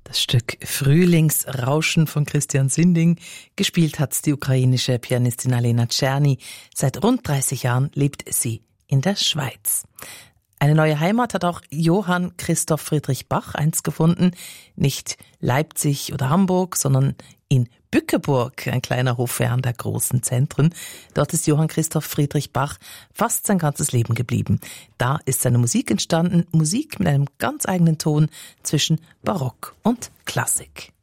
Das Stück Frühlingsrauschen von Christian Sinding. Gespielt hat's die ukrainische Pianistin Alena Czerny. Seit rund 30 Jahren lebt sie in der Schweiz. Eine neue Heimat hat auch Johann Christoph Friedrich Bach einst gefunden. Nicht Leipzig oder Hamburg, sondern in Bückeburg, ein kleiner Hof fern der großen Zentren. Dort ist Johann Christoph Friedrich Bach fast sein ganzes Leben geblieben. Da ist seine Musik entstanden, Musik mit einem ganz eigenen Ton zwischen Barock und Klassik.